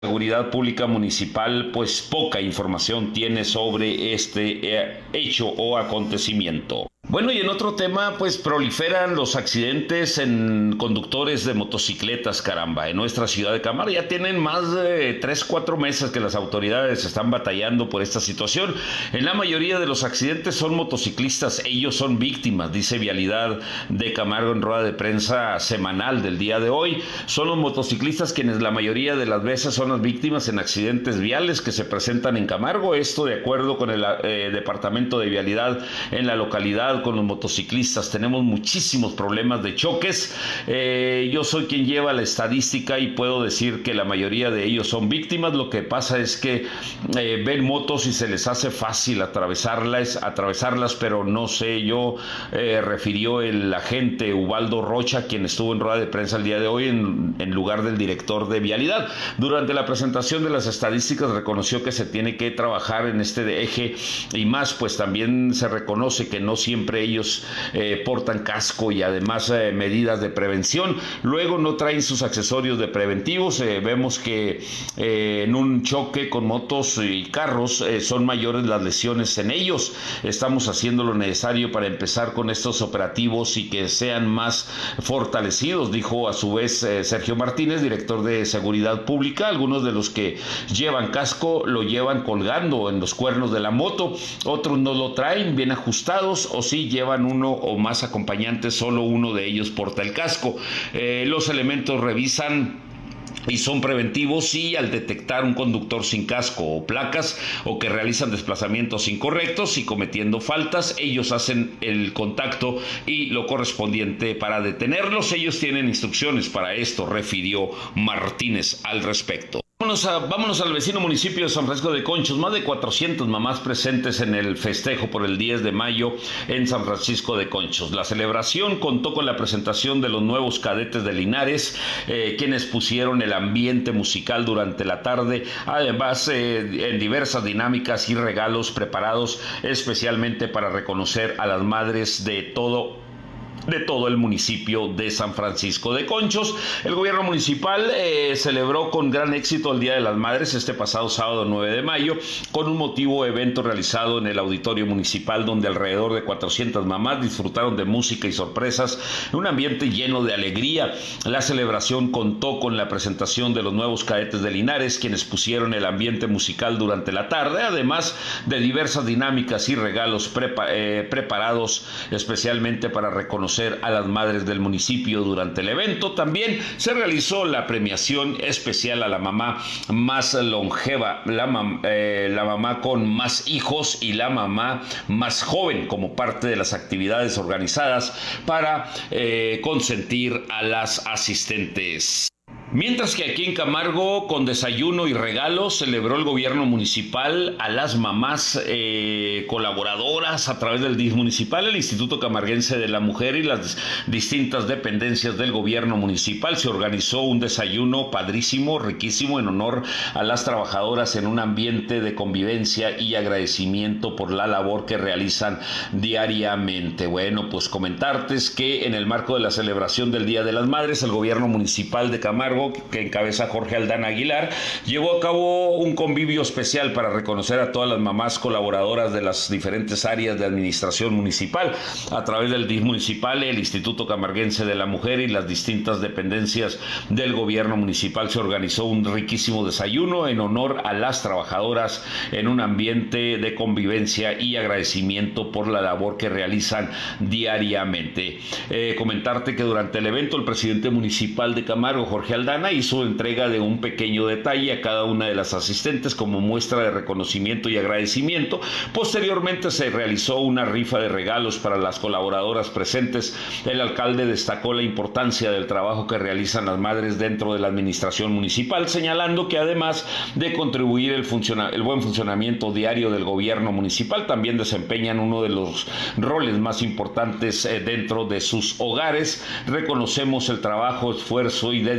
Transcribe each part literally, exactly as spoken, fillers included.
Seguridad Pública Municipal, pues poca información tiene sobre este eh, hecho o acontecimiento. Bueno, y en otro tema, pues proliferan los accidentes en conductores de motocicletas, caramba, en nuestra ciudad de Camargo. Ya tienen más de tres, cuatro meses que las autoridades están batallando por esta situación. En la mayoría de los accidentes son motociclistas, ellos son víctimas, dice Vialidad de Camargo en rueda de prensa semanal del día de hoy. Son los motociclistas quienes la mayoría de las veces son las víctimas en accidentes viales que se presentan en Camargo. Esto de acuerdo con el eh, Departamento de Vialidad en la localidad. Con los motociclistas tenemos muchísimos problemas de choques. Eh, yo soy quien lleva la estadística y puedo decir que la mayoría de ellos son víctimas. Lo que pasa es que eh, ven motos y se les hace fácil atravesarlas, atravesarlas, pero no sé, yo eh, refirió el agente Ubaldo Rocha, quien estuvo en rueda de prensa el día de hoy en, en lugar del director de Vialidad. Durante la presentación de las estadísticas reconoció que se tiene que trabajar en este eje y más, pues también se reconoce que no siempre ellos eh, portan casco y además eh, medidas de prevención. Luego no traen sus accesorios de preventivos. Eh, vemos que eh, en un choque con motos y carros eh, son mayores las lesiones en ellos. Estamos haciendo lo necesario para empezar con estos operativos y que sean más fortalecidos, dijo a su vez eh, Sergio Martínez, director de Seguridad Pública. Algunos de los que llevan casco lo llevan colgando en los cuernos de la moto, otros no lo traen bien ajustados o si llevan uno o más acompañantes, solo uno de ellos porta el casco. Eh, los elementos revisan y son preventivos y al detectar un conductor sin casco o placas o que realizan desplazamientos incorrectos y cometiendo faltas, ellos hacen el contacto y lo correspondiente para detenerlos. Ellos tienen instrucciones para esto, refirió Martínez al respecto. Vámonos, a, vámonos al vecino municipio de San Francisco de Conchos. Más de cuatrocientas mamás presentes en el festejo por el diez de mayo en San Francisco de Conchos. La celebración contó con la presentación de los nuevos cadetes de Linares, eh, quienes pusieron el ambiente musical durante la tarde, además eh, en diversas dinámicas y regalos preparados especialmente para reconocer a las madres de todo de todo el municipio de San Francisco de Conchos. El gobierno municipal eh, celebró con gran éxito el Día de las Madres este pasado sábado nueve de mayo con un motivo evento realizado en el auditorio municipal donde alrededor de cuatrocientas mamás disfrutaron de música y sorpresas en un ambiente lleno de alegría. La celebración contó con la presentación de los nuevos cadetes de Linares, quienes pusieron el ambiente musical durante la tarde, además de diversas dinámicas y regalos prepa eh, preparados especialmente para reconocer a las madres del municipio durante el evento. También se realizó la premiación especial a la mamá más longeva, la, mam eh, la mamá con más hijos y la mamá más joven, como parte de las actividades organizadas para eh, consentir a las asistentes. Mientras que aquí en Camargo, con desayuno y regalos, celebró el gobierno municipal a las mamás eh, colaboradoras a través del D I F municipal, el Instituto Camarguense de la Mujer y las distintas dependencias del gobierno municipal. Se organizó un desayuno padrísimo, riquísimo, en honor a las trabajadoras en un ambiente de convivencia y agradecimiento por la labor que realizan diariamente. Bueno, pues comentarte que en el marco de la celebración del Día de las Madres, el gobierno municipal de Camargo, que encabeza Jorge Aldana Aguilar, llevó a cabo un convivio especial para reconocer a todas las mamás colaboradoras de las diferentes áreas de administración municipal. A través del D I F municipal, el Instituto Camarguense de la Mujer y las distintas dependencias del gobierno municipal se organizó un riquísimo desayuno en honor a las trabajadoras en un ambiente de convivencia y agradecimiento por la labor que realizan diariamente. Eh, comentarte que durante el evento el presidente municipal de Camargo, Jorge Aldana, hizo entrega de un pequeño detalle a cada una de las asistentes como muestra de reconocimiento y agradecimiento. Posteriormente se realizó una rifa de regalos para las colaboradoras presentes. El alcalde destacó la importancia del trabajo que realizan las madres dentro de la administración municipal, señalando que además de contribuir el, el buen funcionamiento diario del gobierno municipal, también desempeñan uno de los roles más importantes eh, dentro de sus hogares. Reconocemos el trabajo, esfuerzo y dedicación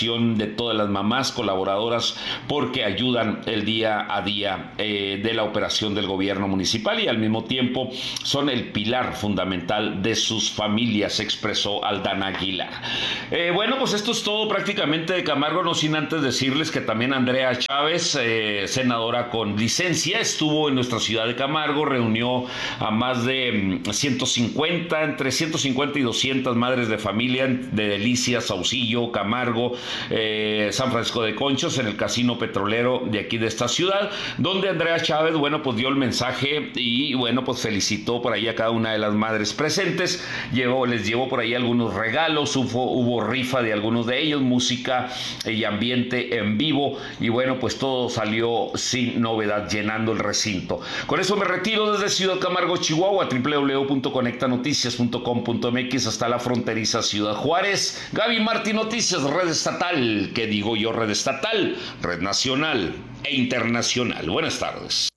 admiración de todas las mamás colaboradoras porque ayudan el día a día eh, de la operación del gobierno municipal y al mismo tiempo son el pilar fundamental de sus familias, expresó Aldana Aguilar. Eh, bueno, pues esto es todo prácticamente de Camargo, no sin antes decirles que también Andrea Chávez, eh, senadora con licencia, estuvo en nuestra ciudad de Camargo, reunió a más de ciento cincuenta, entre ciento cincuenta y doscientas madres de familia de Delicias, Saucillo, Camargo, eh, San Francisco de Conchos, en el casino petrolero de aquí de esta ciudad, donde Andrea Chávez, bueno, pues dio el mensaje y, bueno, pues felicitó por ahí a cada una de las madres presentes, llevó, les llevó por ahí algunos regalos, hubo, hubo rifa de algunos de ellos, música y ambiente en vivo, y bueno, pues todo salió sin novedad, llenando el recinto. Con eso me retiro desde Ciudad Camargo, Chihuahua, doble u doble u doble u punto conecta noticias punto com punto m x hasta la fronteriza Ciudad Juárez. Gaby Martín Noticias, red estatal, ¿qué digo yo? Red estatal, red nacional e internacional. Buenas tardes.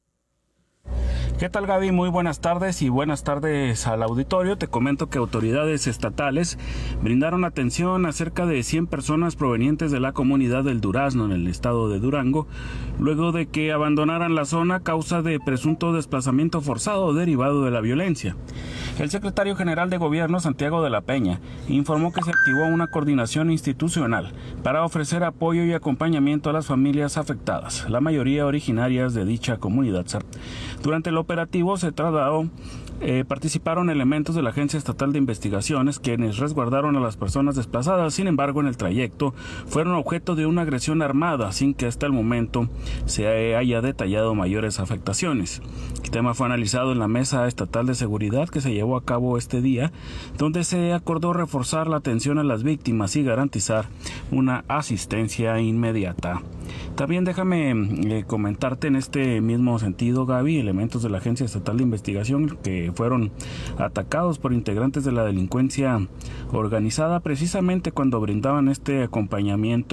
¿Qué tal, Gaby? Muy buenas tardes y buenas tardes al auditorio. Te comento que autoridades estatales brindaron atención a cerca de cien personas provenientes de la comunidad del Durazno en el estado de Durango, luego de que abandonaran la zona a causa de presunto desplazamiento forzado derivado de la violencia. El secretario general de Gobierno, Santiago de la Peña, informó que se activó una coordinación institucional para ofrecer apoyo y acompañamiento a las familias afectadas, la mayoría originarias de dicha comunidad. Durante el operativo se trasladó, eh, participaron elementos de la Agencia Estatal de Investigaciones, quienes resguardaron a las personas desplazadas. Sin embargo, en el trayecto fueron objeto de una agresión armada, sin que hasta el momento se haya detallado mayores afectaciones. El tema fue analizado en la Mesa Estatal de Seguridad que se llevó a cabo este día, donde se acordó reforzar la atención a las víctimas y garantizar una asistencia inmediata. También déjame eh, comentarte en este mismo sentido, Gaby, elementos de la Agencia Estatal de Investigación que fueron atacados por integrantes de la delincuencia organizada precisamente cuando brindaban este acompañamiento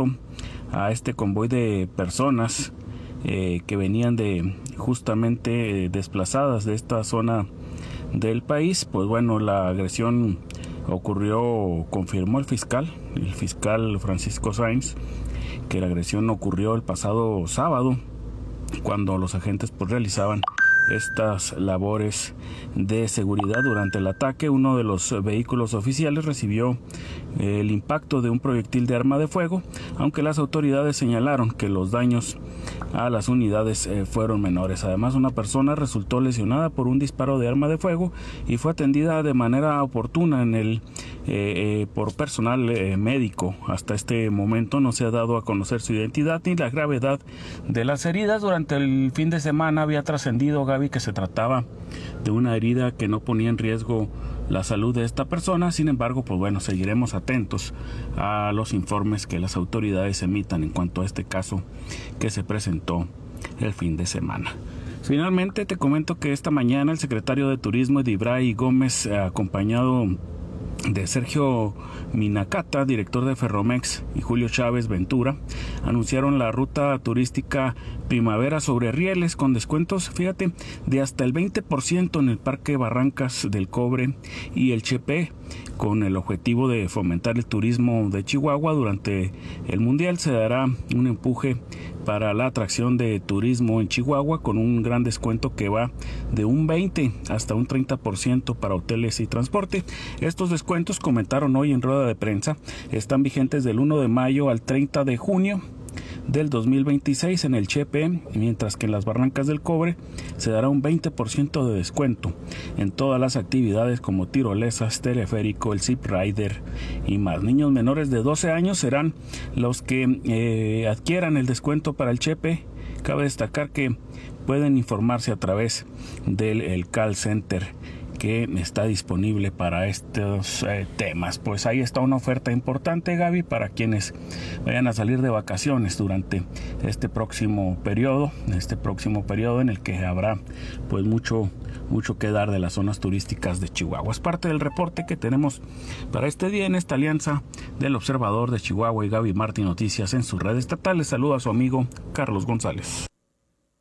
a este convoy de personas eh, que venían de justamente eh, desplazadas de esta zona del país. Pues bueno, la agresión ocurrió, confirmó el fiscal, el fiscal Francisco Sainz, que la agresión ocurrió el pasado sábado cuando los agentes pues realizaban estas labores de seguridad. Durante el ataque, uno de los vehículos oficiales recibió el impacto de un proyectil de arma de fuego, aunque las autoridades señalaron que los daños a las unidades eh, fueron menores. Además, una persona resultó lesionada por un disparo de arma de fuego y fue atendida de manera oportuna en el eh, eh, por personal eh, médico. Hasta este momento no se ha dado a conocer su identidad ni la gravedad de las heridas. Durante el fin de semana había trascendido, Gaby, que se trataba de una herida que no ponía en riesgo la salud de esta persona. Sin embargo, pues bueno, seguiremos atentos a los informes que las autoridades emitan en cuanto a este caso que se presentó el fin de semana. Finalmente, te comento que esta mañana el secretario de Turismo, Edibray Gómez, acompañado de Sergio Minacata, director de Ferromex, y Julio Chávez Ventura, anunciaron la ruta turística Primavera sobre rieles con descuentos, fíjate, de hasta el veinte por ciento en el Parque Barrancas del Cobre y el Chepe, con el objetivo de fomentar el turismo de Chihuahua. Durante el Mundial se dará un empuje para la atracción de turismo en Chihuahua con un gran descuento que va de un veinte hasta un treinta por ciento para hoteles y transporte. Estos descuentos, comentaron hoy en rueda de prensa, están vigentes del uno de mayo al treinta de junio del dos mil veintiséis en el Chepe, mientras que en las Barrancas del Cobre se dará un veinte por ciento de descuento en todas las actividades como tirolesas, teleférico, el Zip Rider y más. Niños menores de doce años serán los que eh, adquieran el descuento para el Chepe. Cabe destacar que pueden informarse a través del el call center que está disponible para estos eh, temas. Pues ahí está una oferta importante, Gaby, para quienes vayan a salir de vacaciones durante este próximo periodo, este próximo periodo en el que habrá pues mucho mucho que dar de las zonas turísticas de Chihuahua. Es parte del reporte que tenemos para este día en esta alianza del Observador de Chihuahua y Gaby Martín Noticias en sus redes estatales. Saluda a su amigo Carlos González.